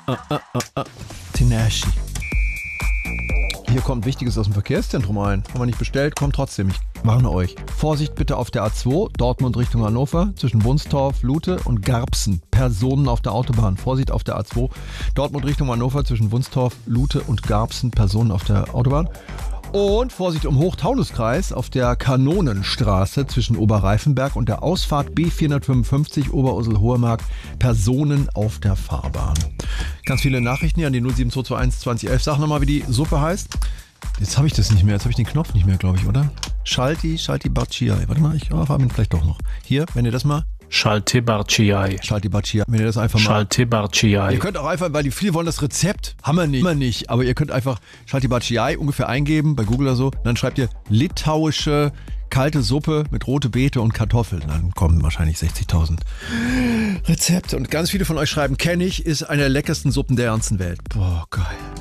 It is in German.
Tinashe. Hier kommt Wichtiges aus dem Verkehrszentrum rein. Haben wir nicht bestellt, kommt trotzdem. Ich warne euch. Vorsicht bitte auf der A2, Dortmund Richtung Hannover, zwischen Wunstorf, Lute und Garbsen. Personen auf der Autobahn. Vorsicht auf der A2, Dortmund Richtung Hannover, zwischen Wunstorf, Lute und Garbsen. Personen auf der Autobahn. Und Vorsicht um Hochtaunuskreis auf der Kanonenstraße zwischen Oberreifenberg und der Ausfahrt B455 Oberursel-Hohemark. Personen auf der Fahrbahn. Ganz viele Nachrichten hier an die 07221 2011. Sag nochmal, wie die Suppe heißt. Jetzt habe ich das nicht mehr. Jetzt habe ich den Knopf nicht mehr, glaube ich, oder? Shalti Barchiai. Warte mal, ich habe ihn vielleicht doch noch. Hier, wenn ihr das mal... Shalti Barchiai. Wenn ihr das einfach mal... Shalti Barchiai. Ihr könnt auch einfach, weil die viele wollen das Rezept, haben wir nicht. Aber ihr könnt einfach Shalti Barchiai ungefähr eingeben bei Google oder so. Und dann schreibt ihr litauische kalte Suppe mit rote Beete und Kartoffeln. Dann kommen wahrscheinlich 60.000 Rezepte. Und ganz viele von euch schreiben, kenne ich, ist eine der leckersten Suppen der ganzen Welt. Boah, geil.